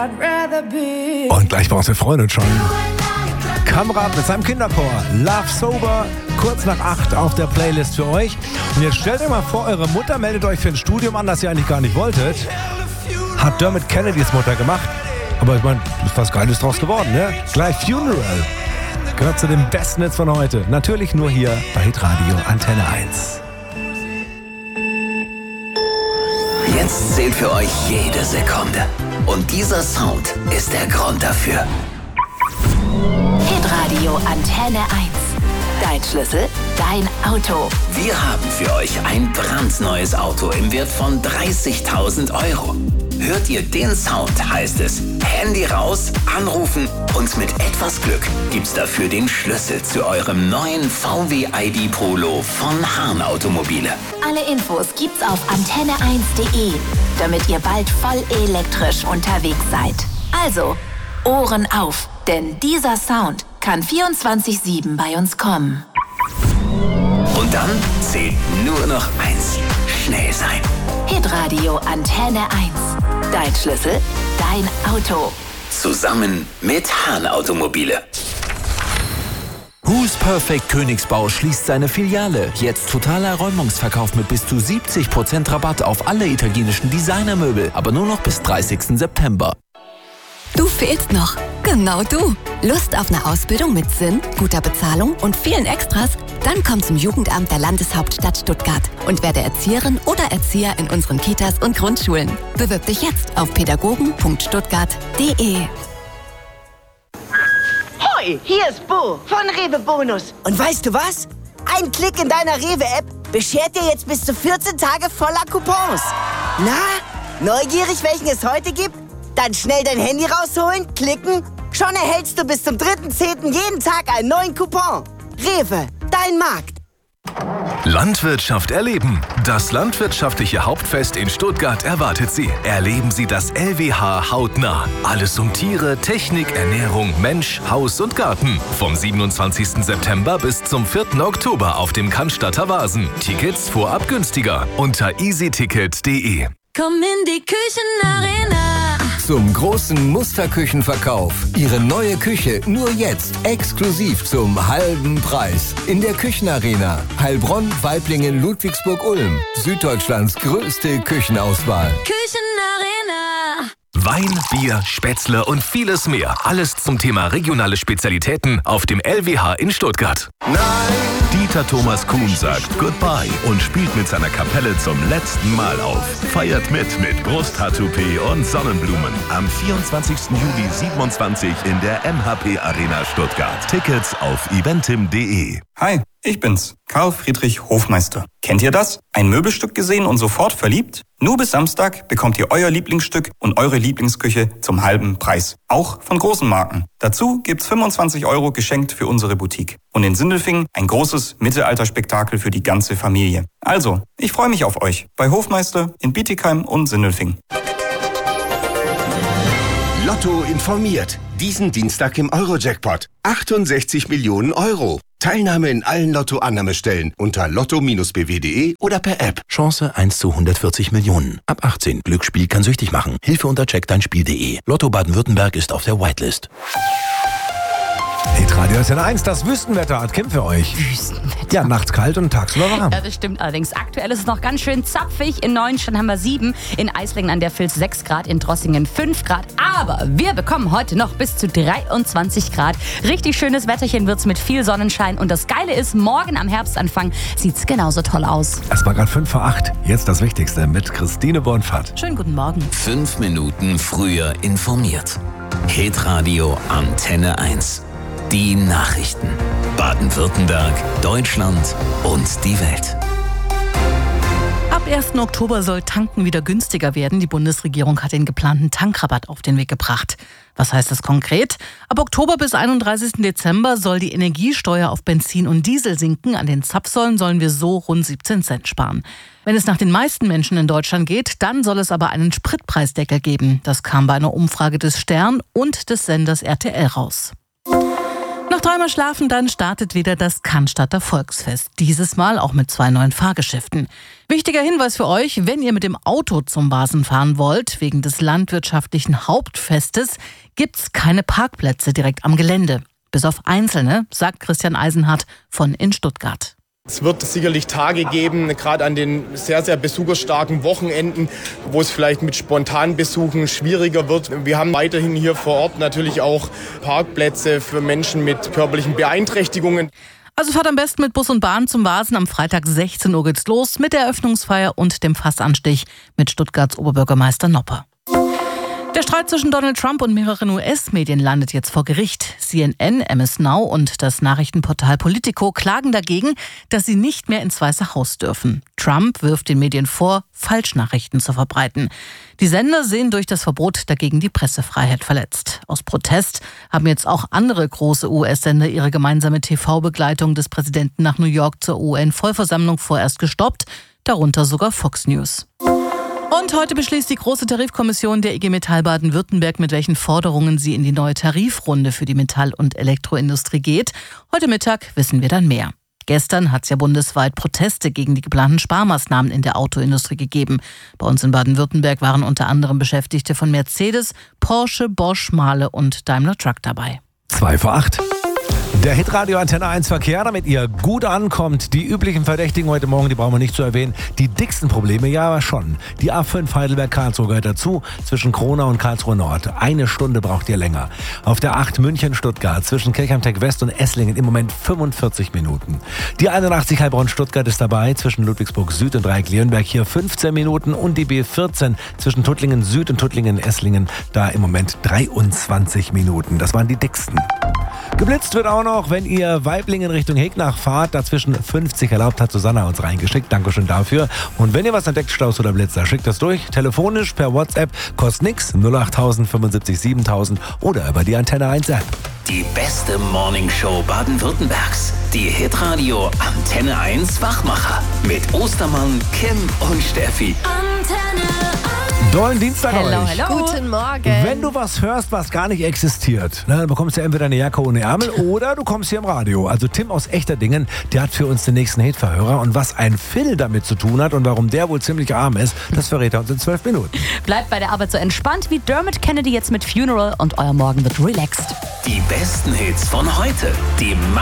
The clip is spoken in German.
Und gleich bei uns, wir freuen uns schon. Kamrat mit seinem Kinderchor. Love Sober, kurz nach 8 auf der Playlist für euch. Und jetzt stellt euch mal vor, eure Mutter meldet euch für ein Studium an, das ihr eigentlich gar nicht wolltet. Hat Dermot Kennedys Mutter gemacht. Aber ich meine, ist was Geiles draus geworden, ne? Gleich Funeral. Gehört zu den besten Hits von heute. Natürlich nur hier bei Hitradio Antenne 1. Jetzt zählt für euch jede Sekunde. Und dieser Sound ist der Grund dafür. Hitradio Antenne 1. Dein Schlüssel, dein Auto. Wir haben für euch ein brandneues Auto im Wert von 30.000 Euro. Hört ihr den Sound, heißt es Handy raus, anrufen und mit etwas Glück gibt's dafür den Schlüssel zu eurem neuen VW ID Polo von Hahn Automobile. Alle Infos gibt's auf antenne1.de, damit ihr bald voll elektrisch unterwegs seid. Also, Ohren auf, denn dieser Sound kann 24/7 bei uns kommen. Und dann zählt nur noch eins: schnell sein. Hitradio Antenne 1. Dein Schlüssel, dein Auto. Zusammen mit Hahn Automobile. Who's Perfect Königsbau schließt seine Filiale. Jetzt totaler Räumungsverkauf mit bis zu 70% Rabatt auf alle italienischen Designermöbel. Aber nur noch bis 30. September. Du fehlst noch. Genau du. Lust auf eine Ausbildung mit Sinn, guter Bezahlung und vielen Extras? Dann komm zum Jugendamt der Landeshauptstadt Stuttgart und werde Erzieherin oder Erzieher in unseren Kitas und Grundschulen. Bewirb dich jetzt auf pädagogen.stuttgart.de. Hoi, hier ist Bo von Rewe Bonus. Und weißt du was? Ein Klick in deiner Rewe-App beschert dir jetzt bis zu 14 Tage voller Coupons. Na, neugierig, welchen es heute gibt? Dann schnell dein Handy rausholen, klicken. Schon erhältst du bis zum 3.10. jeden Tag einen neuen Coupon. Rewe, dein Markt. Landwirtschaft erleben. Das landwirtschaftliche Hauptfest in Stuttgart erwartet Sie. Erleben Sie das LWH hautnah. Alles um Tiere, Technik, Ernährung, Mensch, Haus und Garten. Vom 27. September bis zum 4. Oktober auf dem Cannstatter Wasen. Tickets vorab günstiger unter easyticket.de. Komm in die Küchenarena. Zum großen Musterküchenverkauf. Ihre neue Küche nur jetzt exklusiv zum halben Preis. In der Küchenarena. Heilbronn, Waiblingen, Ludwigsburg-Ulm. Süddeutschlands größte Küchenauswahl. Küchenarena. Wein, Bier, Spätzle und vieles mehr. Alles zum Thema regionale Spezialitäten auf dem LWH in Stuttgart. Nein! Dieter Thomas Kuhn sagt Goodbye und spielt mit seiner Kapelle zum letzten Mal auf. Feiert mit Brusttattoo-P und Sonnenblumen. Am 24. Juli 27 in der MHP Arena Stuttgart. Tickets auf eventim.de. Hi, ich bin's, Karl Friedrich Hofmeister. Kennt ihr das? Ein Möbelstück gesehen und sofort verliebt? Nur bis Samstag bekommt ihr euer Lieblingsstück und eure Lieblingsküche zum halben Preis. Auch von großen Marken. Dazu gibt's 25 € geschenkt für unsere Boutique. Und in Sindelfingen ein großes Mittelalterspektakel für die ganze Familie. Also, ich freue mich auf euch bei Hofmeister in Bietigheim und Sindelfingen. Lotto informiert. Diesen Dienstag im Euro-Jackpot. 68 Millionen Euro. Teilnahme in allen Lotto-Annahmestellen unter lotto-bw.de oder per App. Chance 1 zu 140 Millionen. Ab 18. Glücksspiel kann süchtig machen. Hilfe unter checkdeinspiel.de. Lotto Baden-Württemberg ist auf der Whitelist. Hitradio Antenne 1, das Wüstenwetter hat Kim für euch. Wüstenwetter. Ja, nachts kalt und tagsüber warm. Ja, das stimmt allerdings. Aktuell ist es noch ganz schön zapfig. In Neuenstein haben wir 7, in Eislingen an der Vils 6 Grad, in Drossingen 5 Grad. Aber wir bekommen heute noch bis zu 23 Grad. Richtig schönes Wetterchen wird's mit viel Sonnenschein. Und das Geile ist, morgen am Herbstanfang sieht's genauso toll aus. Es war gerade 5 vor 8. Jetzt das Wichtigste mit Christine Bornfahrt. Schönen guten Morgen. 5 Minuten früher informiert. Hitradio Antenne 1. Die Nachrichten. Baden-Württemberg, Deutschland und die Welt. Ab 1. Oktober soll Tanken wieder günstiger werden. Die Bundesregierung hat den geplanten Tankrabatt auf den Weg gebracht. Was heißt das konkret? Ab Oktober bis 31. Dezember soll die Energiesteuer auf Benzin und Diesel sinken. An den Zapfsäulen sollen wir so rund 17 Cent sparen. Wenn es nach den meisten Menschen in Deutschland geht, dann soll es aber einen Spritpreisdeckel geben. Das kam bei einer Umfrage des Stern und des Senders RTL raus. Nach Nach dreimal Schlafen dann startet wieder das Cannstatter Volksfest. Dieses Mal auch mit 2 neuen Fahrgeschäften. Wichtiger Hinweis für euch, wenn ihr mit dem Auto zum Basen fahren wollt, wegen des landwirtschaftlichen Hauptfestes, gibt's keine Parkplätze direkt am Gelände. Bis auf einzelne, sagt Christian Eisenhardt von in Stuttgart. Es wird sicherlich Tage geben, gerade an den sehr, sehr besucherstarken Wochenenden, wo es vielleicht mit spontanen Besuchen schwieriger wird. Wir haben weiterhin hier vor Ort natürlich auch Parkplätze für Menschen mit körperlichen Beeinträchtigungen. Also fahrt am besten mit Bus und Bahn zum Vasen. Am Freitag 16 Uhr geht's los mit der Eröffnungsfeier und dem Fassanstich mit Stuttgarts Oberbürgermeister Nopper. Der Streit zwischen Donald Trump und mehreren US-Medien landet jetzt vor Gericht. CNN, MS Now und das Nachrichtenportal Politico klagen dagegen, dass sie nicht mehr ins Weiße Haus dürfen. Trump wirft den Medien vor, Falschnachrichten zu verbreiten. Die Sender sehen durch das Verbot dagegen die Pressefreiheit verletzt. Aus Protest haben jetzt auch andere große US-Sender ihre gemeinsame TV-Begleitung des Präsidenten nach New York zur UN-Vollversammlung vorerst gestoppt, darunter sogar Fox News. Und heute beschließt die Große Tarifkommission der IG Metall Baden-Württemberg, mit welchen Forderungen sie in die neue Tarifrunde für die Metall- und Elektroindustrie geht. Heute Mittag wissen wir dann mehr. Gestern hat es ja bundesweit Proteste gegen die geplanten Sparmaßnahmen in der Autoindustrie gegeben. Bei uns in Baden-Württemberg waren unter anderem Beschäftigte von Mercedes, Porsche, Bosch, Mahle und Daimler Truck dabei. 7:55. Der Hitradio Antenne 1 Verkehr, damit ihr gut ankommt. Die üblichen Verdächtigen heute Morgen, die brauchen wir nicht zu erwähnen. Die dicksten Probleme, ja, aber schon. Die A5 Heidelberg-Karlsruhe gehört dazu, zwischen Kronau und Karlsruhe Nord. 1 Stunde braucht ihr länger. Auf der 8 München-Stuttgart, zwischen Kirchheim-Tech West und Esslingen im Moment 45 Minuten. Die 81 Heilbronn-Stuttgart ist dabei, zwischen Ludwigsburg Süd und Dreieck-Leonberg hier 15 Minuten. Und die B14 zwischen Tuttlingen Süd und Tuttlingen-Esslingen, da im Moment 23 Minuten. Das waren die dicksten. Geblitzt wird auch noch, wenn ihr Waiblingen Richtung Hegnach fahrt. Dazwischen 50 erlaubt, hat Susanna uns reingeschickt. Dankeschön dafür. Und wenn ihr was entdeckt, Staus oder Blitzer, schickt das durch. Telefonisch, per WhatsApp, kostet nix. 08000 75 7000 oder über die Antenne 1 App. Die beste Morningshow Baden-Württembergs. Die Hitradio Antenne 1 Wachmacher. Mit Ostermann, Kim und Steffi. Antenne 1. Dollen Dienstag Hello, euch. hello. Guten Morgen. Wenn du was hörst, was gar nicht existiert, dann bekommst du entweder eine Jacke ohne Ärmel oder du kommst hier im Radio. Also Tim aus Echterdingen, der hat für uns den nächsten Hitverhörer. Und was ein Phil damit zu tun hat und warum der wohl ziemlich arm ist, das verrät er uns in 12 Minuten. Bleibt bei der Arbeit so entspannt wie Dermot Kennedy jetzt mit Funeral und euer Morgen wird relaxed. Die besten Hits von heute. Die